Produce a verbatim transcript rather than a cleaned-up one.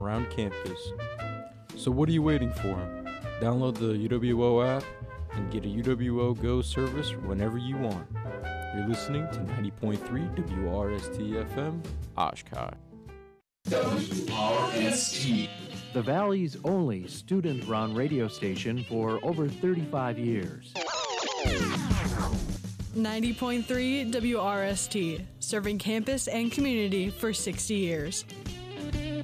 around campus. So what are you waiting for? Download the U W O app and get a U W O Go service whenever you want. You're listening to ninety point three W R S T F M, Oshkosh. W R S T. The Valley's only student-run radio station for over thirty-five years. ninety point three W R S T, serving campus and community for sixty years.